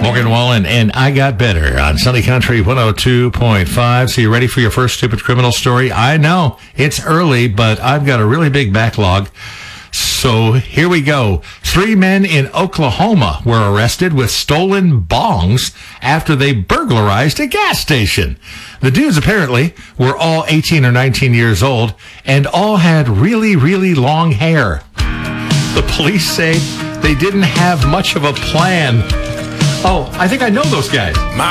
Morgan Wallen and I Got Better on Sunny Country 102.5. So you ready for your first stupid criminal story? I know it's early, but I've got a really big backlog. So here we go. 3 men in Oklahoma were arrested with stolen bongs after they burglarized a gas station. The dudes apparently were all 18 or 19 years old and all had really, really long hair. The police say they didn't have much of a plan. Oh, I think I know those guys.